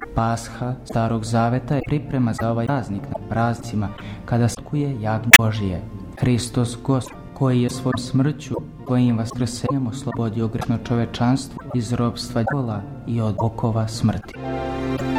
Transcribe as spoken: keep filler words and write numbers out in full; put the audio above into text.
Pasha Starog Zaveta je priprema za ovaj praznik na praznicima kada skuje jagnje Božije. Hristos Gospod, koji je svojom smrću, svojim vaskrsenjem oslobodio grešno čovečanstvo iz ropstva djevola i od okova smrti.